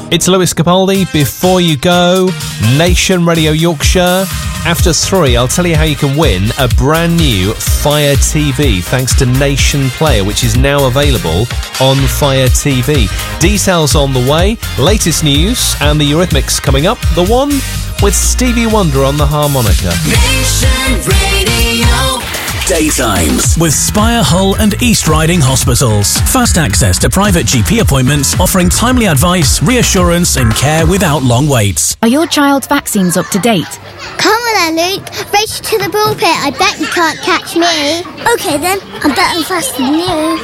It's Lewis Capaldi. Before you go, Nation Radio Yorkshire. After 3, I'll tell you how you can win a brand new Fire TV thanks to Nation Player, which is now available on Fire TV. Details on the way, latest news, and the Eurythmics coming up. The one with Stevie Wonder on the harmonica. Nation Radio. Daytimes with Spire, Hull and East Riding Hospitals. Fast access to private GP appointments, offering timely advice, reassurance and care without long waits. Are your child's vaccines up to date? Come on then, Luke. Race to the pulpit. I bet you can't catch me. Okay then, I'm better and faster than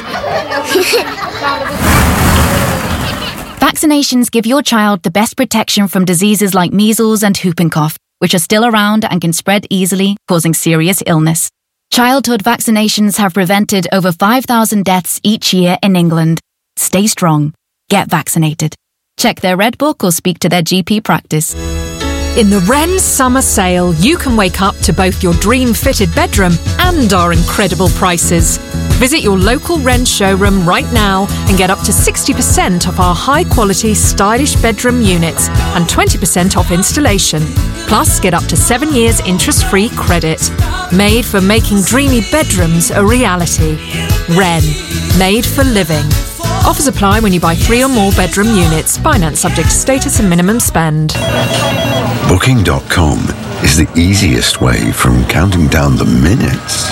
you. Vaccinations give your child the best protection from diseases like measles and whooping cough, which are still around and can spread easily, causing serious illness. Childhood vaccinations have prevented over 5,000 deaths each year in England. Stay strong. Get vaccinated. Check their Red Book or speak to their GP practice. In the Wren Summer Sale, you can wake up to both your dream-fitted bedroom and our incredible prices. Visit your local Wren showroom right now and get up to 60% off our high-quality, stylish bedroom units and 20% off installation. Plus, get up to 7 years interest-free credit. Made for making dreamy bedrooms a reality. Wren. Made for living. Offers apply when you buy 3 or more bedroom units. Finance subject to status and minimum spend. Booking.com is the easiest way from counting down the minutes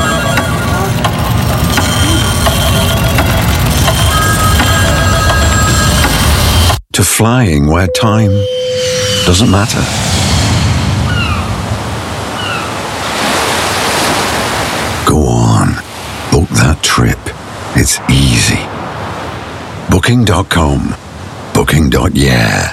to flying where time doesn't matter. Go on, book that trip. It's easy. Booking.com. Booking.yeah.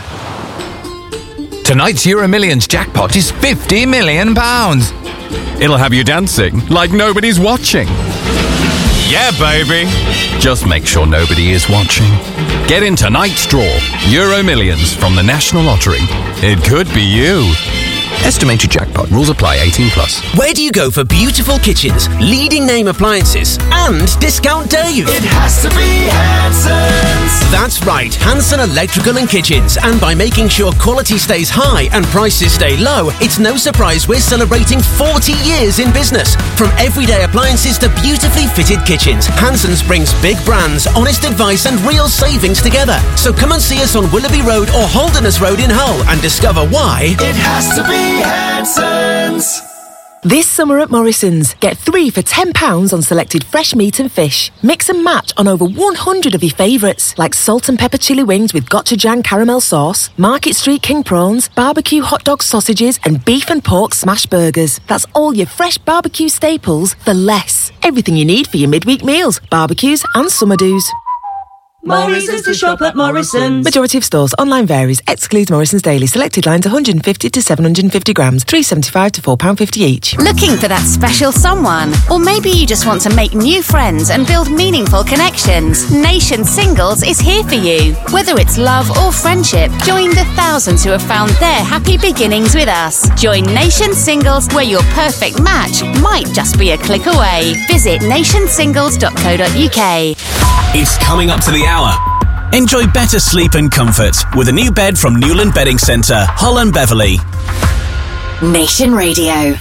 Tonight's Euro Millions jackpot is £50 million. It'll have you dancing like nobody's watching. Yeah, baby. Just make sure nobody is watching. Get in tonight's draw. Euro Millions from the National Lottery. It could be you. Estimated jackpot. Rules apply. 18+. Where do you go for beautiful kitchens, leading name appliances, and discount Dave? It has to be Hanson's. That's right, Hanson Electrical and Kitchens. And by making sure quality stays high and prices stay low, it's no surprise we're celebrating 40 years in business. From everyday appliances to beautifully fitted kitchens, Hanson's brings big brands, honest advice and real savings together. So come and see us on Willoughby Road or Holderness Road in Hull and discover why it has to be Hanson's. This summer at Morrison's, get 3 for £10 on selected fresh meat and fish. Mix and match on over 100 of your favourites, like salt and pepper chili wings with gochujang caramel sauce, Market Street king prawns, barbecue hot dog sausages and beef and pork smash burgers. That's all your fresh barbecue staples for less. Everything you need for your midweek meals, barbecues and summer do's. Morrison's to shop at Morrison's. Majority of stores. Online varies. Excludes Morrison's Daily. Selected lines 150 to 750 grams. £3.75 to £4.50 each. Looking for that special someone? Or maybe you just want to make new friends and build meaningful connections? Nation Singles is here for you. Whether it's love or friendship, join the thousands who have found their happy beginnings with us. Join Nation Singles, where your perfect match might just be a click away. Visit nationsingles.co.uk. It's coming up to the hour. Enjoy better sleep and comfort with a new bed from Newland Bedding Centre, Hull and Beverley. Nation Radio.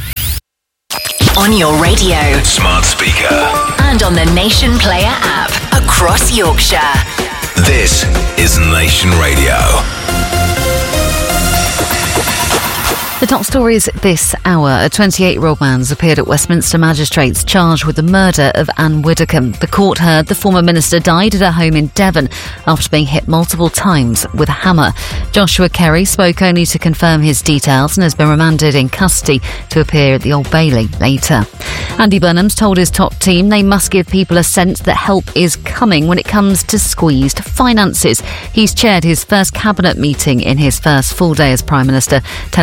On your radio, smart speaker, and on the Nation Player app across Yorkshire. This is Nation Radio. The top stories this hour. A 28-year-old man's appeared at Westminster Magistrates charged with the murder of Anne Widdecombe. The court heard the former minister died at her home in Devon after being hit multiple times with a hammer. Joshua Kerry spoke only to confirm his details and has been remanded in custody to appear at the Old Bailey later. Andy Burnham's told his top team they must give people a sense that help is coming when it comes to squeezed finances. He's chaired his first cabinet meeting in his first full day as Prime Minister, telling colleagues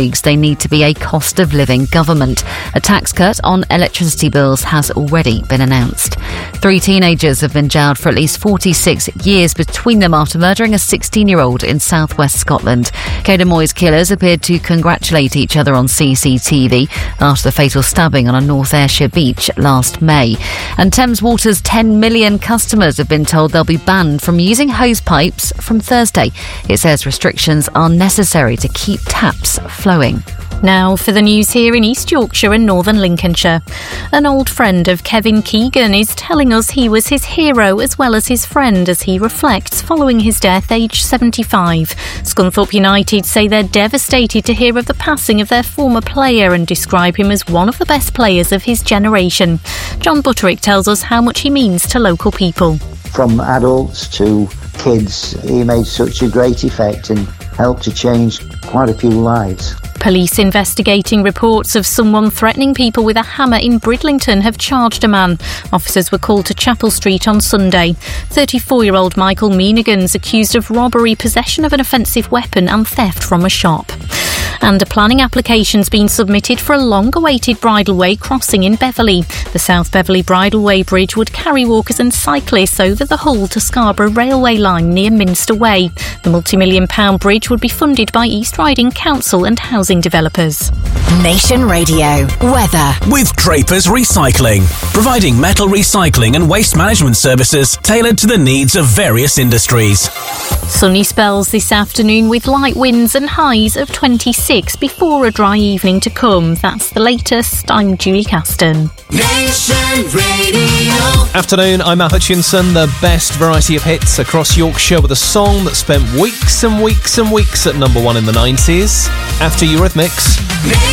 weeks they need to be a cost of living government. A tax cut on electricity bills has already been announced. 3 teenagers have been jailed for at least 46 years between them after murdering a 16-year-old in southwest Scotland. Caden Moy's killers appeared to congratulate each other on CCTV after the fatal stabbing on a North Ayrshire beach last May. And Thames Water's 10 million customers have been told they'll be banned from using hose pipes from Thursday. It says restrictions are necessary to keep taps flowing. Now for the news here in East Yorkshire and Northern Lincolnshire. An old friend of Kevin Keegan is telling us he was his hero as well as his friend as he reflects following his death aged 75. Scunthorpe United say they're devastated to hear of the passing of their former player and describe him as one of the best players of his generation. John Butterick tells us how much he means to local people. From adults to kids, he made such a great effect and helped to change quite a few lives. Police investigating reports of someone threatening people with a hammer in Bridlington have charged a man. Officers were called to Chapel Street on Sunday. 34-year-old Michael Meanigan's accused of robbery, possession of an offensive weapon and theft from a shop. And a planning application's been submitted for a long-awaited bridleway crossing in Beverley. The South Beverley Bridleway Bridge would carry walkers and cyclists over the Hull to Scarborough railway line near Minster Way. The multi-million-pound bridge would be funded by East Riding Council and housing developers. Nation Radio weather with Drapers Recycling, providing metal recycling and waste management services tailored to the needs of various industries. Sunny spells this afternoon with light winds and highs of 26 before a dry evening to come. That's the latest. I'm Julie Caston. Nation Radio. Afternoon, I'm Matt Hutchinson. The best variety of hits across Yorkshire with a song that spent weeks and weeks and weeks at number 1 in the 90s. After Eurythmics.